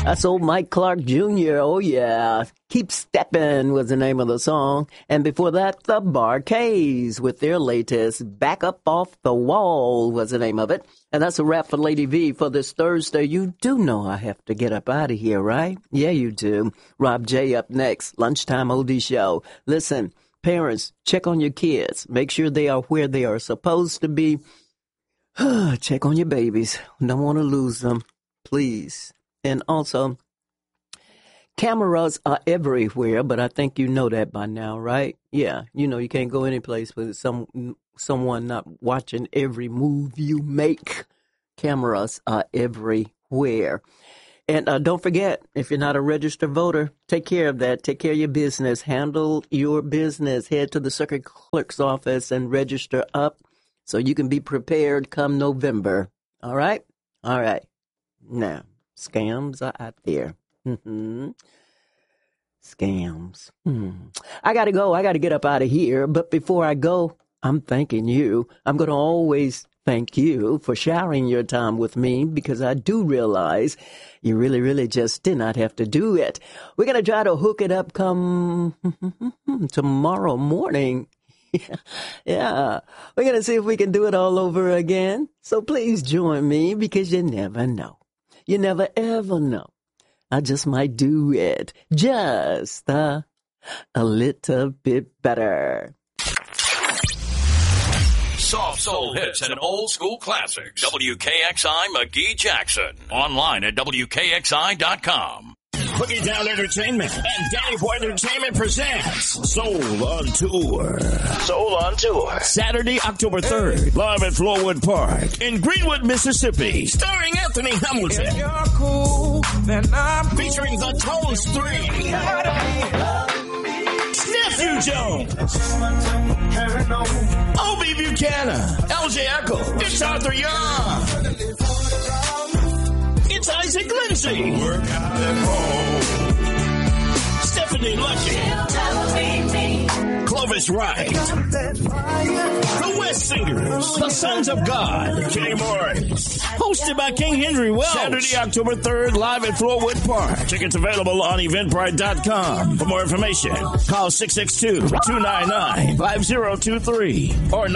That's old Mike Clark Jr. Oh, yeah. Keep Steppin' was the name of the song. And before that, the Bar-Kays with their latest Back Up Off the Wall was the name of it. And that's a wrap for Lady V for this Thursday. You do know I have to get up out of here, right? Yeah, you do. Rob J up next. Lunchtime Oldie Show. Listen, parents, check on your kids. Make sure they are where they are supposed to be. Check on your babies. Don't want to lose them. Please. And also, cameras are everywhere, but I think you know that by now, right? Yeah, you know you can't go any place with someone not watching every move you make. Cameras are everywhere. And don't forget, if you're not a registered voter, take care of that. Take care of your business. Handle your business. Head to the circuit clerk's office and register up so you can be prepared come November. All right? All right. Now, scams are out there. Scams. I got to go. I got to get up out of here. But before I go, I'm thanking you. I'm going to always thank you for sharing your time with me because I do realize you really, really just did not have to do it. We're going to try to hook it up come tomorrow morning. Yeah. We're going to see if we can do it all over again. So please join me because you never know. You never ever know. I just might do it just a little bit better. Soft soul hits and old school classics. WKXI McGee Jackson. Online at WKXI.com. Boogie Down Entertainment and Danny Boy Entertainment presents Soul on Tour. Soul on Tour. Saturday, October 3rd, live at Flowood Park in Greenwood, Mississippi. Starring Anthony Hamilton. If you're cool, then I'm cool. Featuring the Tones 3. Nephew Jones. Obie Buchanan. LJ Echo. It's Arthur Young. It's Isaac Lindsay. Work out at home. Stephanie Lucky. Clovis Wright. The West Singers. The Sons of God. Kenny Morris. Hosted by King Henry Wells. Saturday, October 3rd, live at Flowood Park. Tickets available on Eventbrite.com. For more information, call 662-299-5023 or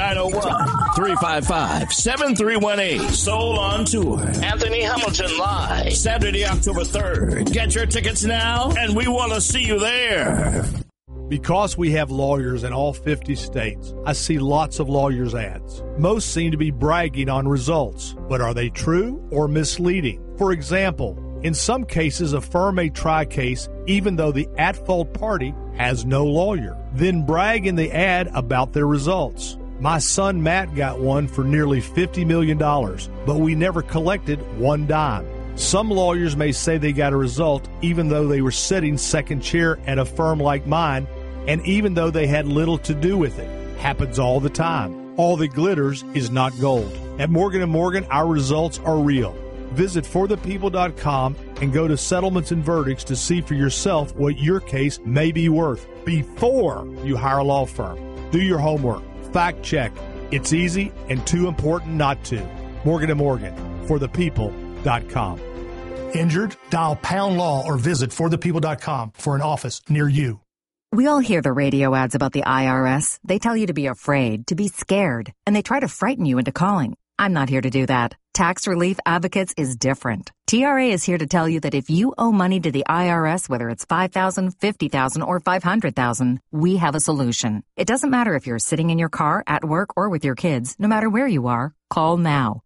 901-355-7318. Soul on Tour. Anthony Hamilton Live. Saturday, October 3rd. Get your tickets now, and we want to see you there. Because we have lawyers in all 50 states, I see lots of lawyers' ads. Most seem to be bragging on results, but are they true or misleading? For example, in some cases, a firm may try a case even though the at-fault party has no lawyer, then brag in the ad about their results. My son Matt got one for nearly $50 million, but we never collected one dime. Some lawyers may say they got a result even though they were sitting second chair at a firm like mine, and even though they had little to do with it. Happens all the time. All that glitters is not gold. At Morgan & Morgan, our results are real. Visit forthepeople.com and go to Settlements and Verdicts to see for yourself what your case may be worth before you hire a law firm. Do your homework. Fact check. It's easy and too important not to. Morgan & Morgan, forthepeople.com. Injured? Dial pound law or visit forthepeople.com for an office near you. We all hear the radio ads about the IRS. They tell you to be afraid, to be scared, and they try to frighten you into calling. I'm not here to do that. Tax Relief Advocates is different. TRA is here to tell you that if you owe money to the IRS, whether it's $5,000, $50,000, or $500,000, we have a solution. It doesn't matter if you're sitting in your car, at work, or with your kids. No matter where you are, call now.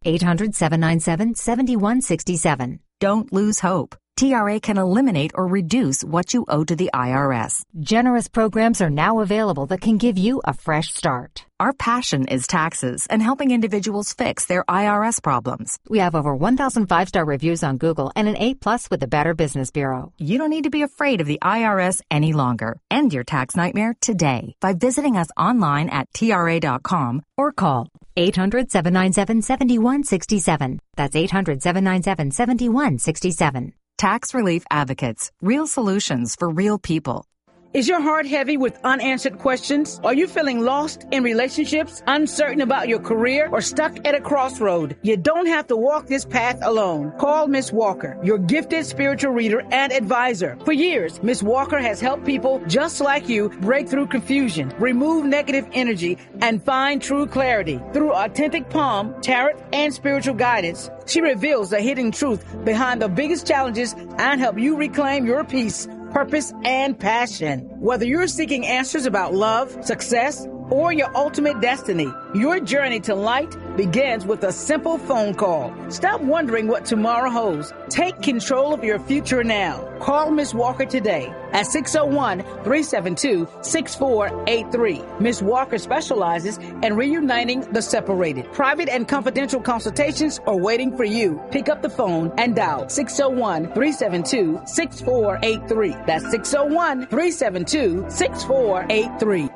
800-797-7167. Don't lose hope. TRA can eliminate or reduce what you owe to the IRS. Generous programs are now available that can give you a fresh start. Our passion is taxes and helping individuals fix their IRS problems. We have over 1,000 5-star reviews on Google and an A+ with the Better Business Bureau. You don't need to be afraid of the IRS any longer. End your tax nightmare today by visiting us online at TRA.com or call 800-797-7167. That's 800-797-7167. Tax Relief Advocates. Real solutions for real people. Is your heart heavy with unanswered questions? Are you feeling lost in relationships, uncertain about your career, or stuck at a crossroad? You don't have to walk this path alone. Call Miss Walker, your gifted spiritual reader and advisor. For years, Miss Walker has helped people just like you break through confusion, remove negative energy, and find true clarity. Through authentic palm, tarot, and spiritual guidance, she reveals the hidden truth behind the biggest challenges and help you reclaim your peace, purpose, and passion. Whether you're seeking answers about love, success, or your ultimate destiny, your journey to light begins with a simple phone call. Stop wondering what tomorrow holds. Take control of your future now. Call Miss Walker today at 601-372-6483. Miss Walker specializes in reuniting the separated. Private and confidential consultations are waiting for you. Pick up the phone and dial 601-372-6483. That's 601-372-6483.